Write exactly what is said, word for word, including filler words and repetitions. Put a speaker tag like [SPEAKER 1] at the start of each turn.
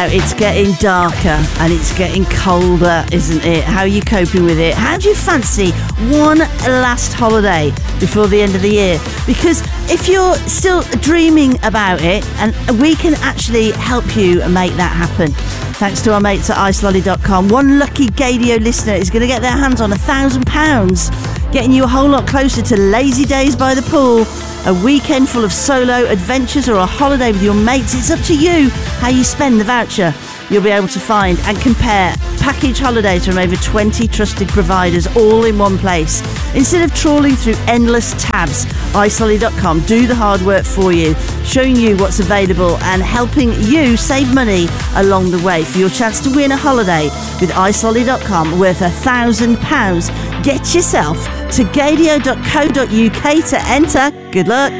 [SPEAKER 1] Now, it's getting darker and it's getting colder, isn't it? How are you coping with it? How do you fancy one last holiday before the end of the year? Because if you're still dreaming about it, and we can actually help you make that happen. Thanks to our mates at ice lolly dot com. One lucky Gadio listener is going to get their hands on a thousand pounds, getting you a whole lot closer to lazy days by the pool, a weekend full of solo adventures, or a holiday with your mates. It's up to you how you spend the voucher. You'll be able to find and compare package holidays from over twenty trusted providers all in one place. Instead of trawling through endless tabs, ice lolly dot com do the hard work for you, showing you what's available and helping you save money along the way. For your chance to win a holiday with ice lolly dot com worth a thousand pounds, get yourself to gadio dot co dot uk to enter. Good luck.